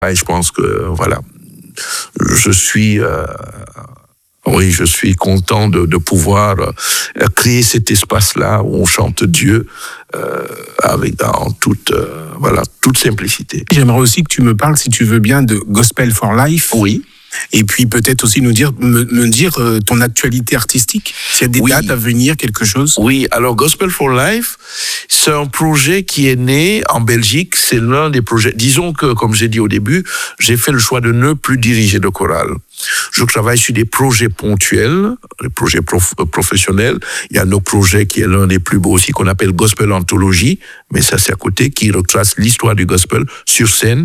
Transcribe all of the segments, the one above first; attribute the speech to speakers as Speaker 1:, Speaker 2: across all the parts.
Speaker 1: Et je pense que, voilà, je suis content de pouvoir créer cet espace-là où on chante Dieu en toute simplicité.
Speaker 2: J'aimerais aussi que tu me parles, si tu veux bien, de Gospel for Life.
Speaker 1: Oui.
Speaker 2: Et puis peut-être aussi me dire ton actualité artistique, s'il y a des dates à venir, quelque chose.
Speaker 1: Oui, alors Gospel for Life, c'est un projet qui est né en Belgique. C'est l'un des projets. Disons que, comme j'ai dit au début, j'ai fait le choix de ne plus diriger de chorale. Je travaille sur des projets ponctuels, des projets professionnels. Il y a nos projets qui est l'un des plus beaux aussi, qu'on appelle Gospel Anthology, mais ça c'est à côté, qui retrace l'histoire du gospel sur scène,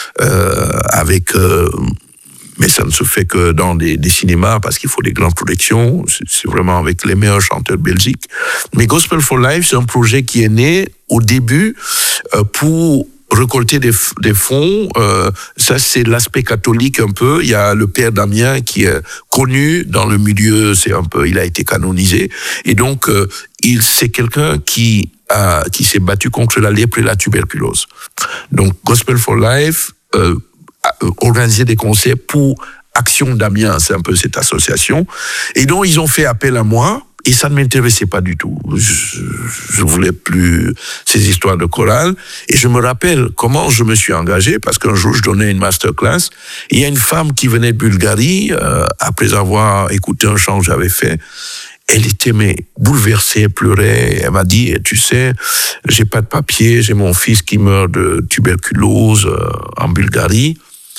Speaker 1: mais ça ne se fait que dans des cinémas parce qu'il faut des grandes productions. C'est vraiment avec les meilleurs chanteurs de Belgique. Mais Gospel for Life, c'est un projet qui est né au début pour récolter des fonds. Ça, c'est l'aspect catholique un peu. Il y a le père Damien qui est connu dans le milieu. Il a été canonisé. Et donc, c'est quelqu'un qui s'est battu contre la lèpre et la tuberculose. Donc, Gospel for Life, organiser des concerts pour Action Damien, c'est un peu cette association. Et donc, ils ont fait appel à moi, et ça ne m'intéressait pas du tout. Je voulais plus ces histoires de chorale. Et je me rappelle comment je me suis engagé, parce qu'un jour, je donnais une masterclass, et il y a une femme qui venait de Bulgarie, après avoir écouté un chant que j'avais fait. Elle était bouleversée, elle pleurait. Elle m'a dit, tu sais, j'ai pas de papier, j'ai mon fils qui meurt de tuberculose en Bulgarie.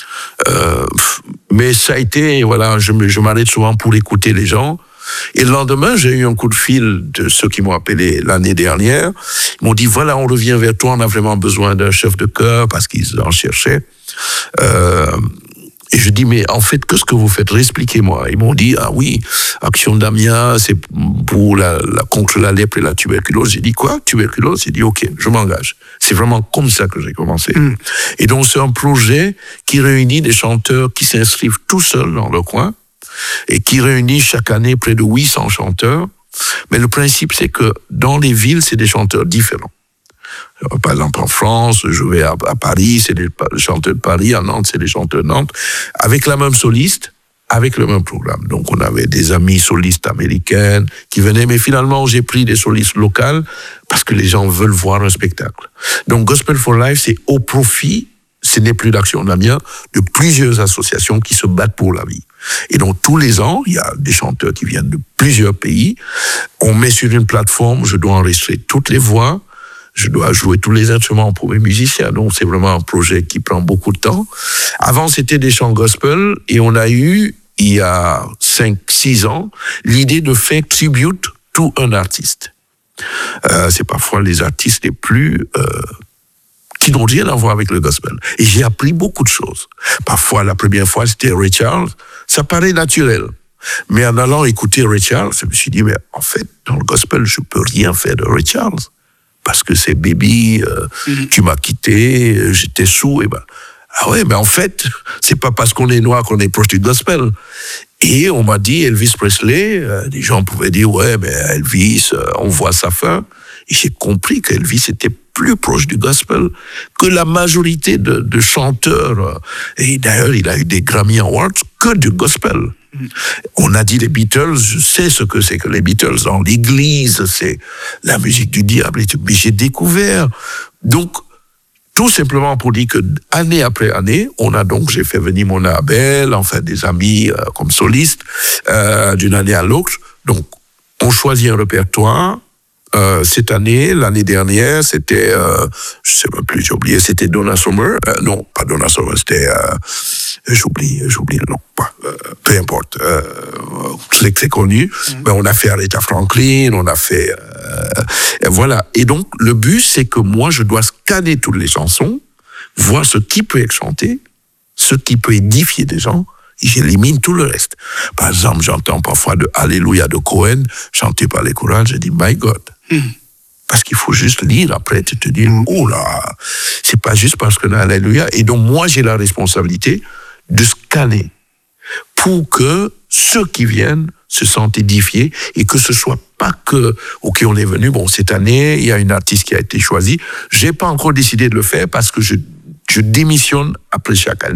Speaker 1: Mais ça a été, voilà, je m'arrête souvent pour écouter les gens. Et le lendemain, j'ai eu un coup de fil de ceux qui m'ont appelé l'année dernière. Ils m'ont dit, voilà, on revient vers toi, on a vraiment besoin d'un chef de chœur parce qu'ils en cherchaient. Et je dis, mais en fait, qu'est-ce que vous faites? Expliquez-moi. Ils m'ont dit, ah oui, Action Damien, c'est pour contre la lèpre et la tuberculose. J'ai dit, quoi? Tuberculose? J'ai dit, ok, je m'engage. C'est vraiment comme ça que j'ai commencé. Et donc, c'est un projet qui réunit des chanteurs qui s'inscrivent tout seuls dans le coin et qui réunit chaque année près de 800 chanteurs. Mais le principe, c'est que dans les villes, c'est des chanteurs différents. Par exemple, en France, je vais à Paris, c'est des chanteurs de Paris, à Nantes, c'est des chanteurs de Nantes, avec la même soliste, avec le même programme. Donc, on avait des amis solistes américaines qui venaient, mais finalement, j'ai pris des solistes locales parce que les gens veulent voir un spectacle. Donc, Gospel for Life, c'est au profit, ce n'est plus d'Action Damien, de plusieurs associations qui se battent pour la vie. Et donc, tous les ans, il y a des chanteurs qui viennent de plusieurs pays. On met sur une plateforme, je dois enregistrer toutes les voix, je dois jouer tous les instruments pour mes musiciens. Donc, c'est vraiment un projet qui prend beaucoup de temps. Avant, c'était des chants gospel et on a eu, il y a 5-6 ans, l'idée de faire tribute to un artiste. C'est parfois les artistes les plus... qui n'ont rien à voir avec le gospel. Et j'ai appris beaucoup de choses. Parfois, la première fois, c'était Ray Charles. Ça paraît naturel. Mais en allant écouter Ray Charles, je me suis dit, mais en fait, dans le gospel, je peux rien faire de Ray Charles. Parce que c'est Baby, tu m'as quitté, j'étais sous, et ben, ah ouais, mais en fait, c'est pas parce qu'on est noir qu'on est proche du gospel. Et on m'a dit Elvis Presley, des gens pouvaient dire, ouais, mais Elvis, on voit sa fin. Et j'ai compris qu'Elvis était plus proche du gospel que la majorité de chanteurs. Et d'ailleurs, il a eu des Grammy Awards que du gospel. On a dit les Beatles, je sais ce que c'est que les Beatles. Dans l'église, c'est la musique du diable. Mais j'ai découvert. Donc, tout simplement pour dire que année après année, j'ai fait venir Mona Abel, enfin des amis comme solistes, d'une année à l'autre. Donc, on choisit un répertoire. Cette année, l'année dernière, c'était, je sais même plus, j'ai oublié, c'était Donna Summer. Non, pas Donna Summer, c'était, j'oublie le nom. Peu importe. C'est connu. Mais on a fait Aretha Franklin, on a fait, voilà. Et donc, le but, c'est que moi, je dois scanner toutes les chansons, voir ce qui peut être chanté, ce qui peut édifier des gens, et j'élimine tout le reste. Par exemple, j'entends parfois de Alléluia de Cohen, chanté par les chorales, je dis, my God. Parce qu'il faut juste lire après, tu te dis, oh là, c'est pas juste parce que Alléluia. Et donc, moi, j'ai la responsabilité de scanner pour que ceux qui viennent se sentent édifiés et que ce soit pas que, ok, on est venu, bon, cette année, il y a une artiste qui a été choisie. J'ai pas encore décidé de le faire parce que Je démissionne après chaque année.